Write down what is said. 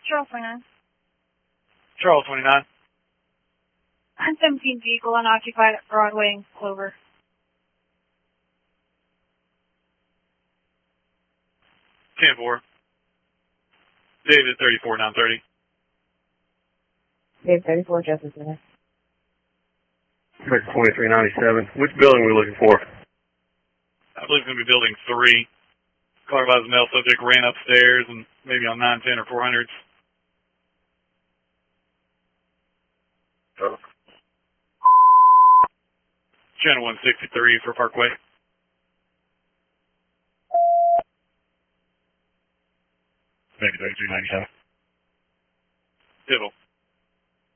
Charles 29. Charles 29. 17 vehicle unoccupied at Broadway and Clover. 10-4. David 34 930. Dave 34, Justice Center. Vector 2397. Which building are we looking for? I believe it's going to be building 3. Car by the male subject ran upstairs and maybe on 910 or 400s. Oh. Channel 163 for Parkway. Vector 3397. Civil.